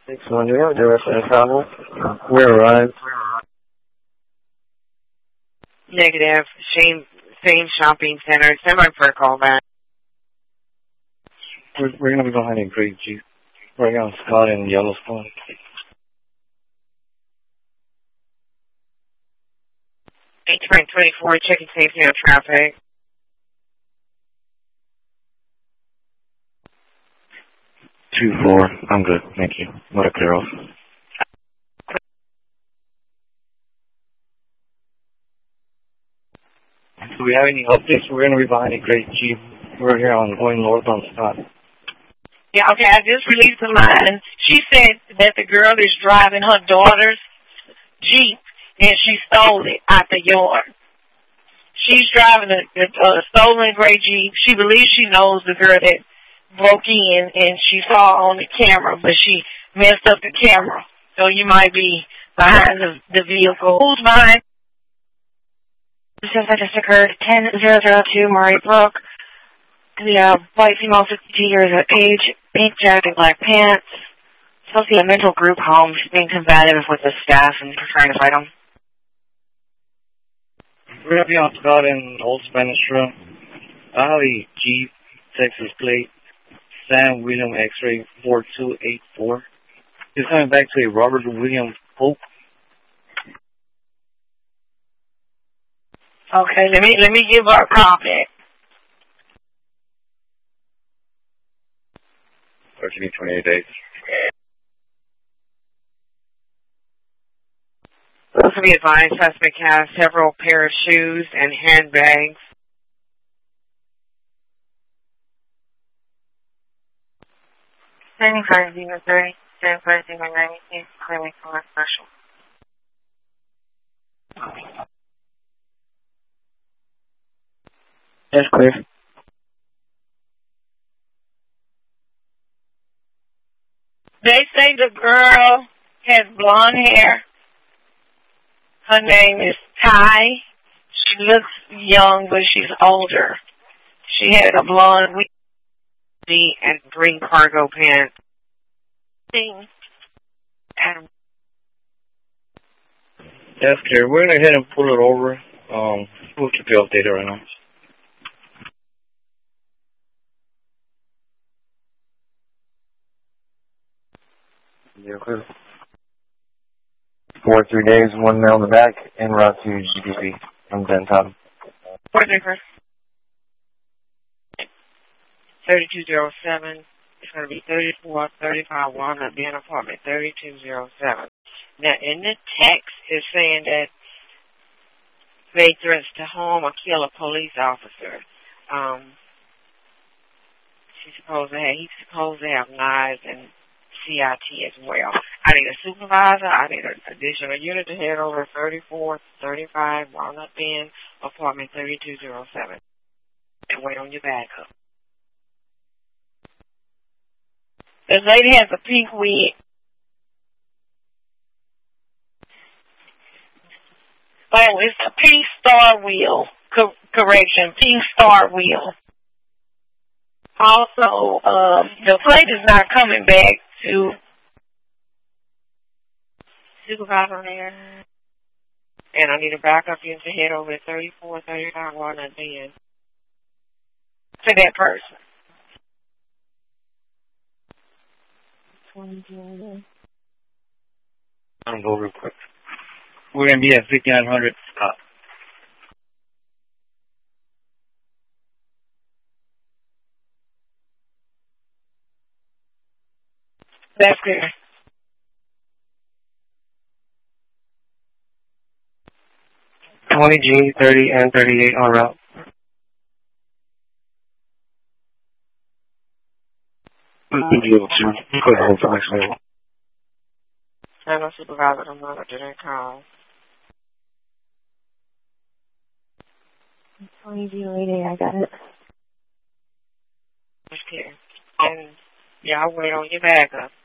610, direct travel. Where arrived? Negative. Same shopping center. Send my prayer call back. We're going to be behind a great Jeep. Right on Scott in Yellowstone. Train 24, checking safety on traffic. 2-4. I'm good. Thank you. What a clear off. Do we have any updates? We're going to be behind a great Jeep. We're here on going north on Scott. Yeah, okay, I just released a line. She said that the girl is driving her daughter's Jeep and she stole it out the yard. She's driving a stolen gray Jeep. She believes she knows the girl that broke in and she saw on the camera, but she messed up the camera. So you might be behind the vehicle. Who's behind? Since I just occurred, 10002 Murray Brook. The white female, 52 years of age, pink jacket, black pants. Supposed to be a mental group home. She's being combative with the staff and trying to fight them. We're going to be on Scott in Old Spanish Room. I have a Jeep, Texas plate, Sam William X-ray 4284. He's coming back to a Robert William Pope. Okay, let me give her a copy. Or should be 28 days. Also be advised, suspect has several pair of shoes and handbags. Standing 503, standing 590, clearly for special. That's clear. They say the girl has blonde hair. Her name is Ty. She looks young, but she's older. She had a blonde wig And green cargo pants. and That's clear. We're going to go ahead and pull it over. We'll keep you updated right now. You're clear. 4 3 days, 1 mail in the back, en route to GDP from Denton. 3207. It's going to be 3435 Walnut Bend Apartment 3207. Now, in the text, it's saying that they threats to harm or kill a police officer. He's supposed to have knives and CIT as well. I need a supervisor. I need an additional unit to head over 3435 Walnut Bend Apartment 3207 and wait on your backup. the lady has a pink wig. Oh, it's a pink star wheel. Correction, pink star wheel. Also, the plate is not coming back to Supervisor there. And I need a backup unit to head over to 3435 Walnut Bend. to that person. I'll go real quick. We're going to be at 5900 Scott. That's clear. G, 30, and 38 en route. I know supervisor, I'm not going to that call. 2008, I got it. Okay. And, yeah, I'll wait on your backup.